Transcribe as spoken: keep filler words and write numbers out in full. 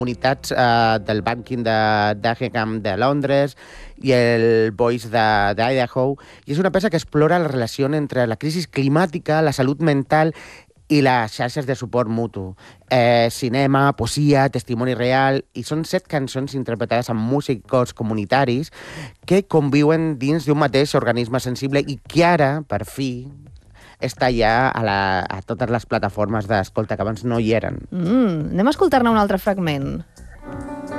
comunitats eh, del Banking de Dagenham de Londres i el Boys d'Idaho. I és una peça que explora la relació entre la crisi climàtica, la salut mental i les xarxes de suport mutu. Eh, cinema, poesia, testimoni real... I són set cançons interpretades amb músics comunitaris que conviuen dins d'un mateix organisme sensible i que ara, per fi, està ja a, la, a totes les plataformes d'escolta, que abans no hi eren. Mm, anem a escoltar-ne un altre fragment.